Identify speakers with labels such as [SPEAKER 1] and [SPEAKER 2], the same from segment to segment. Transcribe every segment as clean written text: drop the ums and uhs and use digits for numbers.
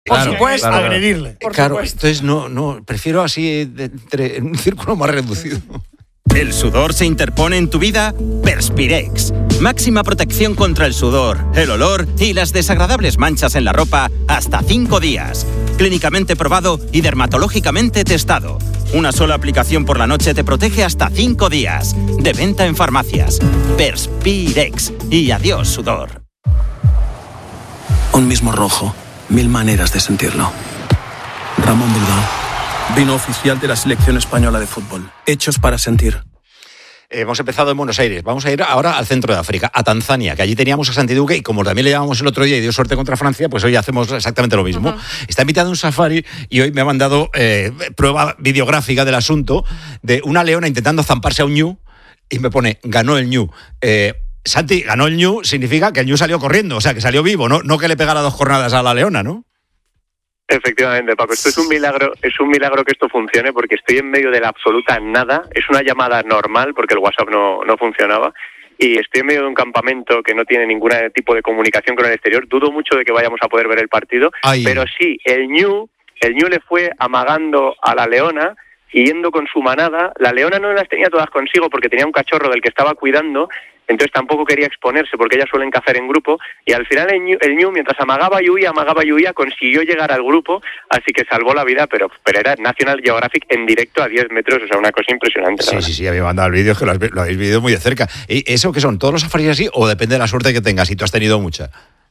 [SPEAKER 1] Por supuesto,
[SPEAKER 2] agredirle.
[SPEAKER 3] Claro, entonces no, prefiero así en un círculo más reducido.
[SPEAKER 4] ¿El sudor se interpone en tu vida? Perspirex. Máxima protección contra el sudor, el olor y las desagradables manchas en la ropa hasta 5 días. Clínicamente probado y dermatológicamente testado. Una sola aplicación por la noche te protege hasta 5 días. De venta en farmacias. Perspirex. Y adiós, sudor.
[SPEAKER 5] Un mismo rojo, 1000 maneras de sentirlo. Ramón Bilbao, vino oficial de la selección española de fútbol. Hechos para sentir.
[SPEAKER 3] Hemos empezado en Buenos Aires. Vamos a ir ahora al centro de África, a Tanzania, que allí teníamos a Santi Duque y como también le llamamos el otro día y dio suerte contra Francia, pues hoy hacemos exactamente lo mismo. Está invitado a un safari y hoy me ha mandado prueba videográfica del asunto de una leona intentando zamparse a un ñu y me pone, ganó el ñu. Santi, ganó el ñu significa que el ñu salió corriendo, o sea, que salió vivo, no que le pegara 2 jornadas a la leona, ¿no?
[SPEAKER 6] Efectivamente, Paco, esto es un milagro que esto funcione porque estoy en medio de la absoluta nada, es una llamada normal porque el WhatsApp no funcionaba y estoy en medio de un campamento que no tiene ningún tipo de comunicación con el exterior, dudo mucho de que vayamos a poder ver el partido, pero sí, el ñu le fue amagando a la leona y yendo con su manada, la leona no las tenía todas consigo porque tenía un cachorro del que estaba cuidando, entonces tampoco quería exponerse porque ellas suelen cazar en grupo y al final el ñu mientras amagaba y huía, consiguió llegar al grupo, así que salvó la vida, pero era National Geographic en directo a 10 metros, o sea, una cosa impresionante.
[SPEAKER 3] Sí, había mandado el vídeo, que lo habéis visto muy de cerca. ¿Y eso qué son? ¿Todos los safaris así o depende de la suerte que tengas? Si tú has tenido mucha.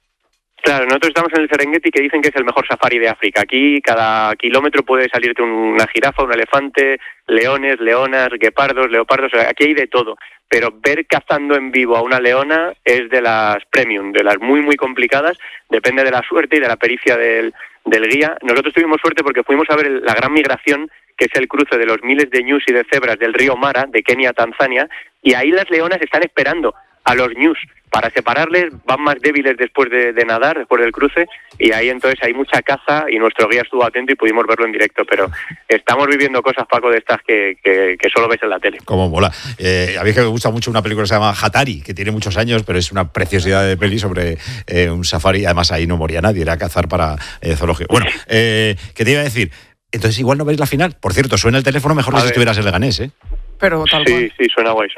[SPEAKER 6] Claro, nosotros estamos en el Serengeti, que dicen que es el mejor safari de África. Aquí cada kilómetro puede salirte una jirafa, un elefante, leones, leonas, guepardos, leopardos, o sea, aquí hay de todo. Pero ver cazando en vivo a una leona es de las premium, de las muy, muy complicadas, depende de la suerte y de la pericia del guía. Nosotros tuvimos suerte porque fuimos a ver la gran migración, que es el cruce de los miles de ñus y de cebras del río Mara, de Kenia a Tanzania, y ahí las leonas están esperando a los ñus para separarles, van más débiles después de nadar, después del cruce, y ahí entonces hay mucha caza y nuestro guía estuvo atento y pudimos verlo en directo, pero estamos viviendo cosas, Paco, de estas que solo ves en la tele.
[SPEAKER 3] Como mola. A mí que me gusta mucho una película que se llama Hatari, que tiene muchos años, pero es una preciosidad de peli sobre un safari, además ahí no moría nadie, era cazar para zoológico. Bueno, ¿qué te iba a decir? Entonces igual no veis la final. Por cierto, suena el teléfono mejor que si estuvieras en Leganés, ¿eh?
[SPEAKER 1] Pero tal cual.
[SPEAKER 6] Sí, suena guay.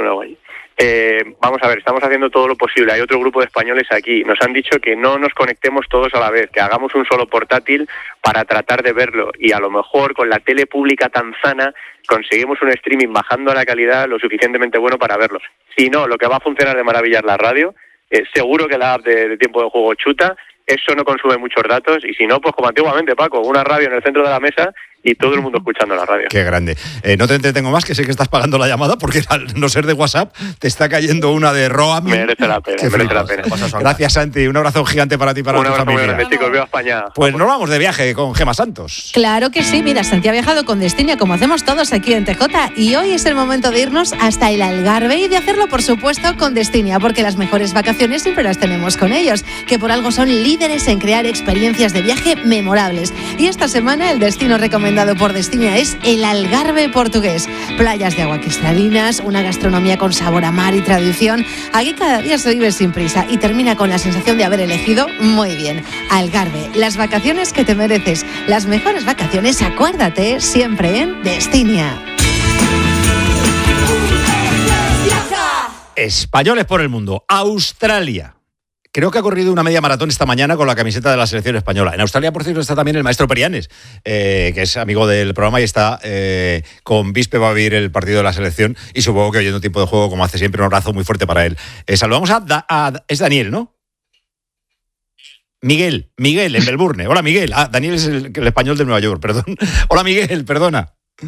[SPEAKER 6] Vamos a ver, estamos haciendo todo lo posible. Hay otro grupo de españoles aquí. Nos han dicho que no nos conectemos todos a la vez, que hagamos un solo portátil para tratar de verlo. Y a lo mejor con la tele pública tanzana conseguimos un streaming bajando la calidad lo suficientemente bueno para verlo. Si no, lo que va a funcionar de maravilla es la radio. Seguro que la app de tiempo de juego chuta. Eso no consume muchos datos. Y si no, pues como antiguamente, Paco, una radio en el centro de la mesa y todo el mundo escuchando la radio.
[SPEAKER 3] Qué grande. No te entretengo más, que sé que estás pagando la llamada, porque al no ser de WhatsApp te está cayendo una de roaming.
[SPEAKER 6] Merece la pena.
[SPEAKER 3] Gracias, Santi. Un abrazo gigante para ti y para tu familia.
[SPEAKER 6] Un abrazo muy grande, chicos. Viva España.
[SPEAKER 3] Pues nos vamos de viaje con Gemma Santos.
[SPEAKER 7] Claro que sí. Mira, Santi ha viajado con Destinia, como hacemos todos aquí en TJ, y hoy es el momento de irnos hasta el Algarve y de hacerlo, por supuesto, con Destinia, porque las mejores vacaciones siempre las tenemos con ellos, que por algo son líderes en crear experiencias de viaje memorables. Y esta semana el destino recomendado por Destinia es el Algarve portugués. Playas de agua cristalinas, una gastronomía con sabor a mar y tradición. Aquí cada día se vive sin prisa y termina con la sensación de haber elegido muy bien. Algarve, las vacaciones que te mereces. Las mejores vacaciones, acuérdate, siempre en Destinia.
[SPEAKER 3] Españoles por el mundo. Australia. Creo que ha corrido una media maratón esta mañana con la camiseta de la selección española. En Australia, por cierto, está también el maestro Perianes, que es amigo del programa y está con Vispe, va a vivir el partido de la selección y supongo que oyendo tiempo de juego, como hace siempre, un abrazo muy fuerte para él. Saludamos es Daniel, ¿no? Miguel, en Melbourne. Hola, Miguel. Daniel es el español de Nueva York, perdón. Hola, Miguel, perdona.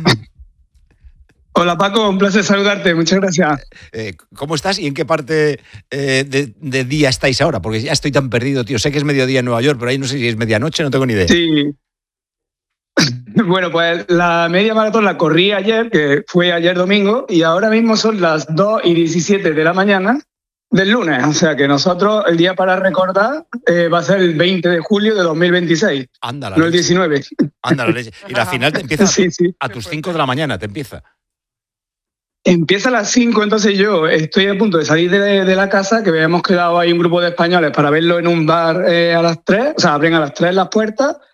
[SPEAKER 8] Hola Paco, un placer saludarte, muchas gracias.
[SPEAKER 3] ¿Cómo estás y en qué parte de día estáis ahora? Porque ya estoy tan perdido, tío. Sé que es mediodía en Nueva York, pero ahí no sé si es medianoche, no tengo ni idea.
[SPEAKER 8] Sí. Bueno, pues la media maratón la corrí ayer, que fue ayer domingo, y ahora mismo son las 2:17 de la mañana del lunes. O sea que nosotros, el día para recordar, va a ser el 20 de julio de 2026.
[SPEAKER 3] Ándala,
[SPEAKER 8] no el 19.
[SPEAKER 3] Ándala, leche. Y la final te empieza
[SPEAKER 8] sí.
[SPEAKER 3] a tus 5 de la mañana, te empieza.
[SPEAKER 8] Empieza a las 5, entonces yo estoy a punto de salir de la casa, que habíamos quedado ahí un grupo de españoles para verlo en un bar a las 3, o sea, abren a las 3 las puertas,